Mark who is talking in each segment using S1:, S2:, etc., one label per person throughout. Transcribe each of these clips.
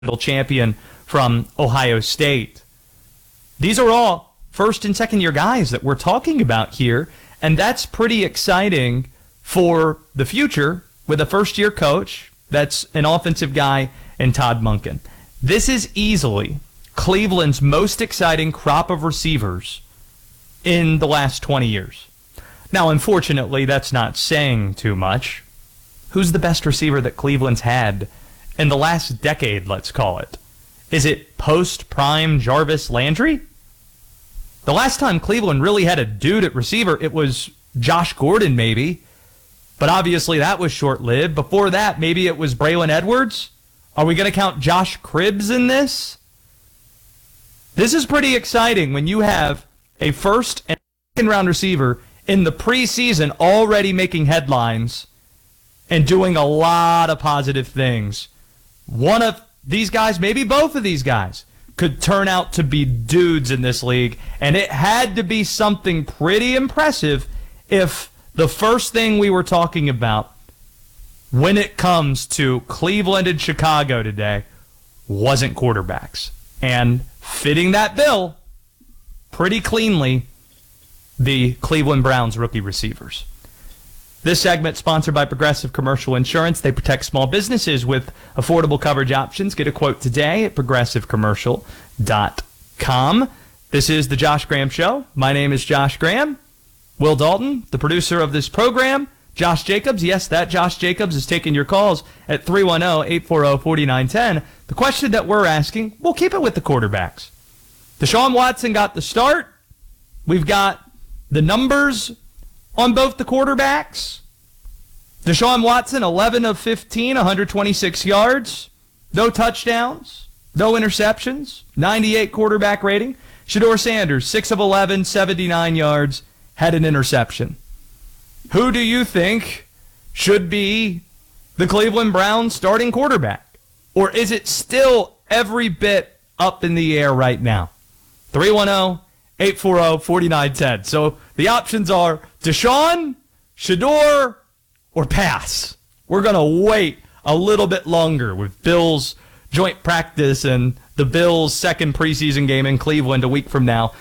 S1: champion from Ohio State. These are all first and second year guys that we're talking about here, and that's pretty exciting for the future with a first year coach that's an offensive guy in Todd Monken. This is easily Cleveland's most exciting crop of receivers in the last 20 years. Now, unfortunately, that's not saying too much. Who's the best receiver that Cleveland's had in the last decade, let's call it? Is it post-prime Jarvis Landry? The last time Cleveland really had a dude at receiver, it was Josh Gordon maybe, but obviously that was short-lived. Before that, maybe it was Braylon Edwards. Are we going to count Josh Cribbs in this? This is pretty exciting when you have a first and second round receiver in the preseason already making headlines and doing a lot of positive things. One of these guys, maybe both of these guys, could turn out to be dudes in this league, and it had to be something pretty impressive if the first thing we were talking about when it comes to Cleveland and Chicago today wasn't quarterbacks. And fitting that bill pretty cleanly, the Cleveland Browns rookie receivers. This segment sponsored by Progressive Commercial Insurance. They protect small businesses with affordable coverage options. Get a quote today at progressivecommercial.com. This is the Josh Graham Show. My name is Josh Graham. Will Dalton, the producer of this program. Josh Jacobs, yes, that Josh Jacobs is taking your calls at 310-840-4910. The question that we're asking, we'll keep it with the quarterbacks. Deshaun Watson got the start. We've got the numbers on both the quarterbacks. Deshaun Watson, 11 of 15, 126 yards, no touchdowns, no interceptions, 98 quarterback rating. Shedeur Sanders, 6 of 11, 79 yards, had an interception. Who do you think should be the Cleveland Browns starting quarterback? Or is it still every bit up in the air right now? 310-840-4910. So the options are Deshaun, Shedeur, or pass. We're going to wait a little bit longer with Bills joint practice and the Bills' second preseason game in Cleveland a week from now.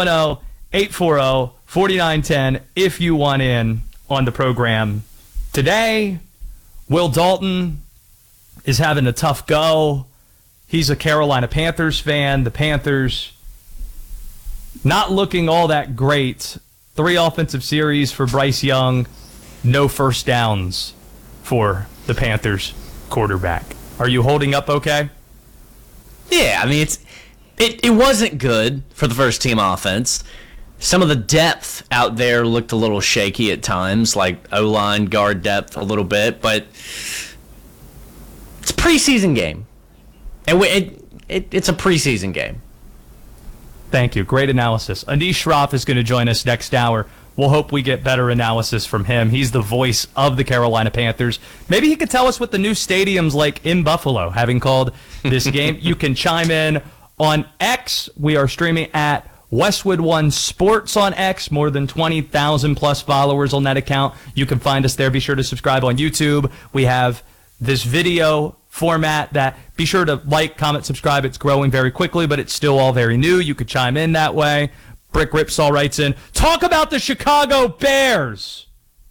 S1: 310-840-4910 if you want in on the program today. Will Dalton is having a tough go. He's a Carolina Panthers fan. The Panthers not looking all that great. 3 offensive series for Bryce Young. No first downs for the Panthers quarterback. Are you holding up okay?
S2: Yeah, I mean, it wasn't good for the first team offense. Some of the depth out there looked a little shaky at times, like O-line, guard depth a little bit, but it's a preseason game. And it's a preseason game.
S1: Thank you. Great analysis. Anish Shroff is going to join us next hour. We'll hope we get better analysis from him. He's the voice of the Carolina Panthers. Maybe he could tell us what the new stadium's like in Buffalo, having called this game. You can chime in on X. We are streaming at Westwood One Sports on X. More than 20,000 plus followers on that account. You can find us there. Be sure to subscribe on YouTube. We have this video format that be sure to like, comment, subscribe. It's growing very quickly, but it's still all very new. You could chime in that way. Brick Ripsaw writes in, talk about the Chicago Bears.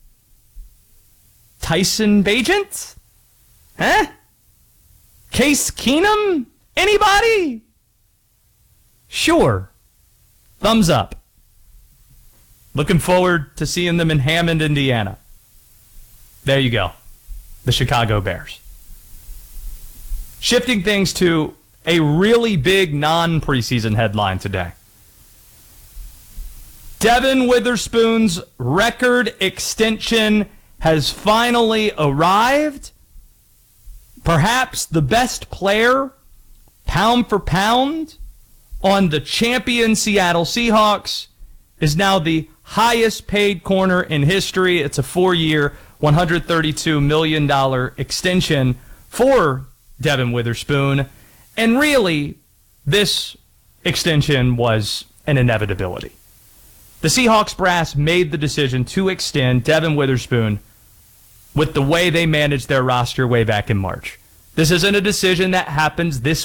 S1: Tyson Bagent? Huh? Case Keenum? Anybody? Sure. Thumbs up. Looking forward to seeing them in Hammond, Indiana. There you go. The Chicago Bears. Shifting things to a really big non-preseason headline today. Devin Witherspoon's record extension has finally arrived. Perhaps the best player, pound for pound, on the champion Seattle Seahawks is now the highest paid corner in history. It's a 4-year, $132 million extension for Devin Witherspoon. And really, this extension was an inevitability. The Seahawks brass made the decision to extend Devin Witherspoon with the way they managed their roster way back in March. This isn't a decision that happens this